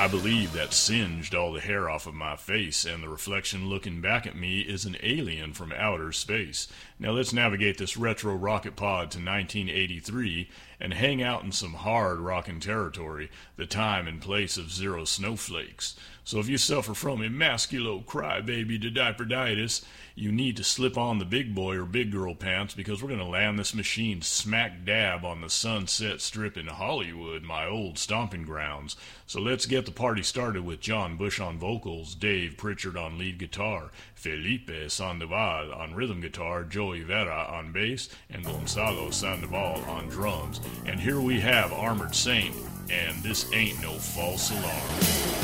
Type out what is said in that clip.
I believe that singed all the hair off of my face, and the reflection looking back at me is an alien from outer space. Now let's navigate this retro rocket pod to 1983 and hang out in some hard rockin' territory, the time and place of zero snowflakes. So if you suffer from emasculo crybaby diaperditis, you need to slip on the big boy or big girl pants, because we're going to land this machine smack dab on the Sunset Strip in Hollywood, my old stomping grounds. So let's get the party started with John Bush on vocals, Dave Pritchard on lead guitar, Felipe Sandoval on rhythm guitar, Joey Vera on bass, and Gonzalo Sandoval on drums. And here we have Armored Saint, and This Ain't No False Alarm.